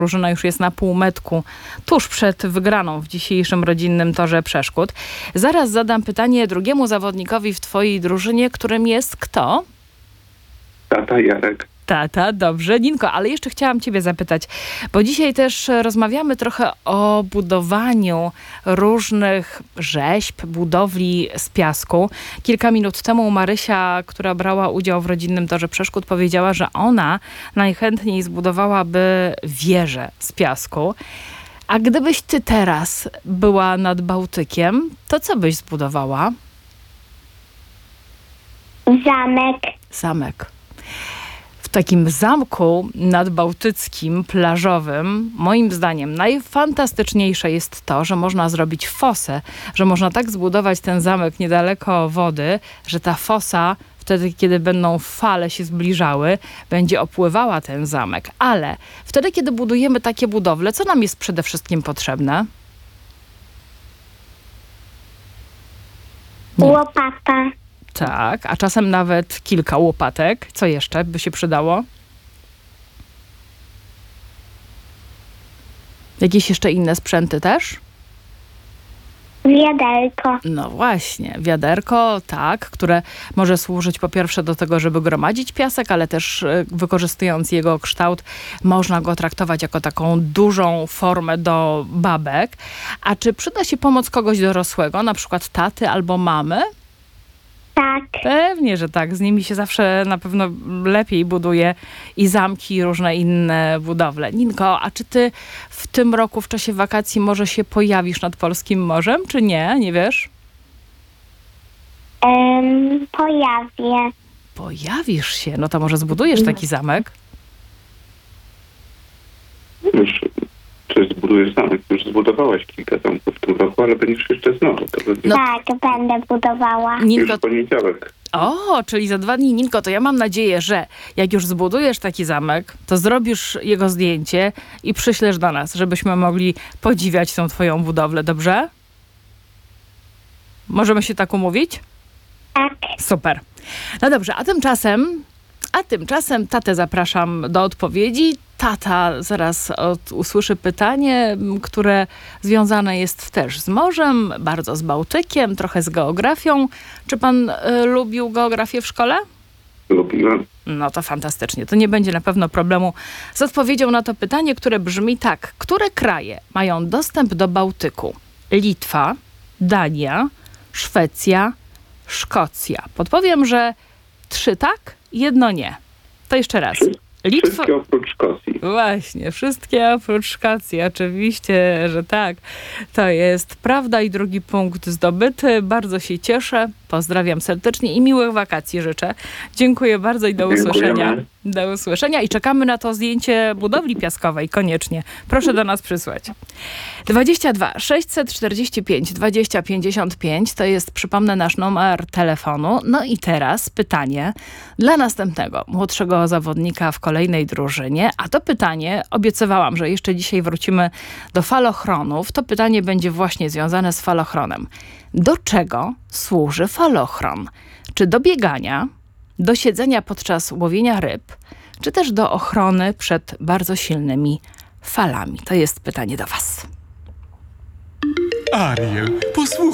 Drużyna już jest na półmetku, tuż przed wygraną w dzisiejszym rodzinnym torze przeszkód. Zaraz zadam pytanie drugiemu zawodnikowi w twojej drużynie, którym jest kto? Tata Jarek. Tata, dobrze. Ninko, ale jeszcze chciałam ciebie zapytać, bo dzisiaj też rozmawiamy trochę o budowaniu różnych rzeźb, budowli z piasku. Kilka minut temu Marysia, która brała udział w rodzinnym torze przeszkód, powiedziała, że ona najchętniej zbudowałaby wieżę z piasku. A gdybyś ty teraz była nad Bałtykiem, to co byś zbudowała? Zamek. Zamek. W takim zamku nadbałtyckim, plażowym, moim zdaniem najfantastyczniejsze jest to, że można zrobić fosę, że można tak zbudować ten zamek niedaleko wody, że ta fosa wtedy, kiedy będą fale się zbliżały, będzie opływała ten zamek. Ale wtedy, kiedy budujemy takie budowle, co nam jest przede wszystkim potrzebne? Łopata. Tak, a czasem nawet kilka łopatek. Co jeszcze by się przydało? Jakieś jeszcze inne sprzęty też? Wiaderko. No właśnie, wiaderko, tak, które może służyć po pierwsze do tego, żeby gromadzić piasek, ale też wykorzystując jego kształt, można go traktować jako taką dużą formę do babek. A czy przyda się pomoc kogoś dorosłego, na przykład taty albo mamy? Tak. Pewnie, że tak. Z nimi się zawsze na pewno lepiej buduje i zamki, i różne inne budowle. Ninko, a czy ty w tym roku w czasie wakacji może się pojawisz nad Polskim Morzem, czy nie? Nie wiesz? Pojawię. Pojawisz się. No to może zbudujesz taki zamek? Już coś zbudujesz zamek. Już zbudowałaś kilka zamków w tym roku, ale będziesz jeszcze znowu. To będzie Tak, będę budowała. Ninko, już poniedziałek. o, czyli za 2 dni. Ninko, to ja mam nadzieję, że jak już zbudujesz taki zamek, to zrobisz jego zdjęcie i przyślesz do nas, żebyśmy mogli podziwiać tą twoją budowlę, dobrze? Możemy się tak umówić? Tak. Super. No dobrze, a tymczasem tatę zapraszam do odpowiedzi. Tata zaraz usłyszy pytanie, które związane jest też z morzem, bardzo z Bałtykiem, trochę z geografią. Czy pan lubił geografię w szkole? Lubiłem. No to fantastycznie. To nie będzie na pewno problemu z odpowiedzią na to pytanie, które brzmi tak. Które kraje mają dostęp do Bałtyku? Litwa, Dania, Szwecja, Szkocja. Podpowiem, że 3 tak, 1 nie. To jeszcze raz. Litwa. Wszystkie oprócz Szkocji. Właśnie, wszystkie oprócz Szkocji. Oczywiście, że tak. To jest prawda i drugi punkt zdobyty. Bardzo się cieszę. Pozdrawiam serdecznie i miłych wakacji życzę. Dziękuję bardzo i do usłyszenia. Do usłyszenia i czekamy na to zdjęcie budowli piaskowej koniecznie. Proszę do nas przysłać. 22 645 20 55 to jest, przypomnę, nasz numer telefonu. No i teraz pytanie dla następnego, młodszego zawodnika w kolejnej drużynie. A to pytanie, obiecywałam, że jeszcze dzisiaj wrócimy do falochronów. To pytanie będzie właśnie związane z falochronem. Do czego służy falochron? Czy do biegania, do siedzenia podczas łowienia ryb, czy też do ochrony przed bardzo silnymi falami? To jest pytanie do was. Ariel, posłuchaj.